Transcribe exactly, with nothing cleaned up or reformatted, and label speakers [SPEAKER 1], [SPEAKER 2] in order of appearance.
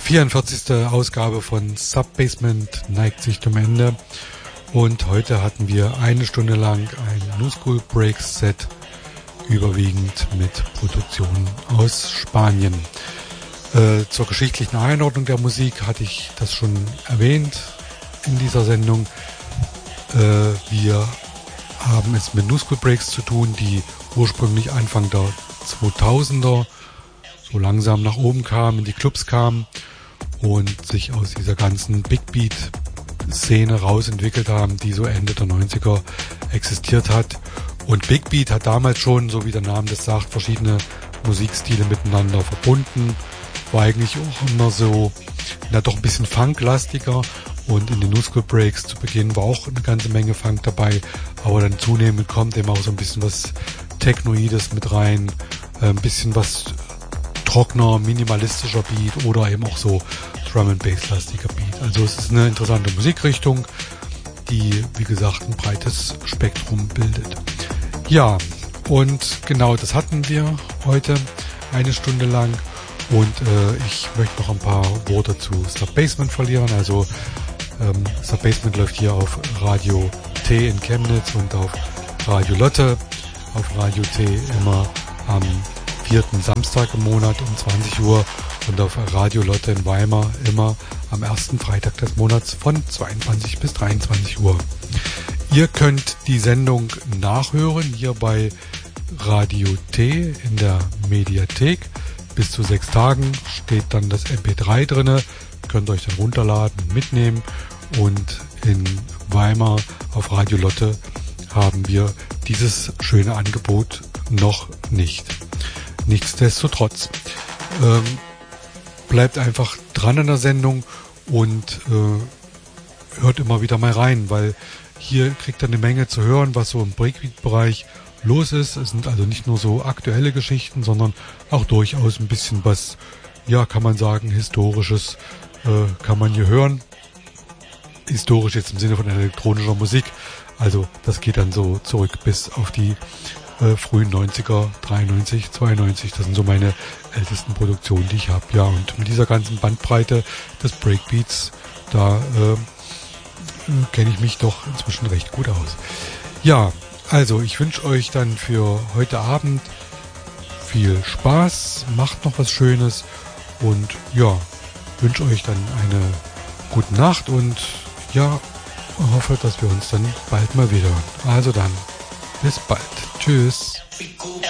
[SPEAKER 1] vierundvierzigste Ausgabe von Subbasement neigt sich zum Ende und heute hatten wir eine Stunde lang ein New School Breaks Set, überwiegend mit Produktionen aus Spanien. Äh, zur geschichtlichen Einordnung der Musik hatte ich das schon erwähnt in dieser Sendung. Äh, wir haben es mit New School Breaks zu tun, die ursprünglich Anfang der zweitausender so langsam nach oben kamen, in die Clubs kamen und sich aus dieser ganzen Big Beat Szene rausentwickelt haben, die so Ende der neunziger existiert hat. Und Big Beat hat damals schon, so wie der Name das sagt, verschiedene Musikstile miteinander verbunden. War eigentlich auch immer so, na doch ein bisschen funklastiger. Und in den New School Breaks zu Beginn war auch eine ganze Menge Funk dabei. Aber dann zunehmend kommt eben auch so ein bisschen was Technoides mit rein. Ein bisschen was trockener, minimalistischer Beat oder eben auch so Drum and Bass lastiger Beat. Also es ist eine interessante Musikrichtung, die, wie gesagt, ein breites Spektrum bildet. Ja, und genau das hatten wir heute eine Stunde lang und äh, ich möchte noch ein paar Worte zu Subbasement verlieren. Also ähm, Subbasement läuft hier auf Radio T in Chemnitz und auf Radio Lotte. Auf Radio T immer am vierten Samstag im Monat um zwanzig Uhr und auf Radio Lotte in Weimar immer am ersten Freitag des Monats von zweiundzwanzig bis dreiundzwanzig Uhr. Ihr könnt die Sendung nachhören hier bei Radio T in der Mediathek. Bis zu sechs Tagen steht dann das M P drei drinne. Könnt euch dann runterladen und mitnehmen. Und in Weimar auf Radio Lotte haben wir dieses schöne Angebot noch nicht. Nichtsdestotrotz ähm, bleibt einfach dran an der Sendung und äh, hört immer wieder mal rein, weil hier kriegt ihr eine Menge zu hören, was so im Breakbeat-Bereich los ist. Es sind also nicht nur so aktuelle Geschichten, sondern auch durchaus ein bisschen was, ja, kann man sagen, Historisches äh, kann man hier hören. Historisch jetzt im Sinne von elektronischer Musik. Also das geht dann so zurück bis auf die äh, frühen neunziger, dreiundneunzig, zweiundneunzig. Das sind so meine ältesten Produktionen, die ich habe. Ja, und mit dieser ganzen Bandbreite des Breakbeats, da äh, äh, kenne ich mich doch inzwischen recht gut aus. Ja, also ich wünsche euch dann für heute Abend viel Spaß, macht noch was Schönes und ja, wünsche euch dann eine gute Nacht und ja, hoffe, dass wir uns dann bald mal wieder hören. Also dann, bis bald. Tschüss.